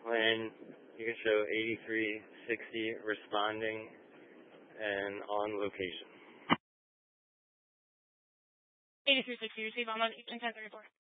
when you can show 8360 responding and on location. 8360, receive on 1034.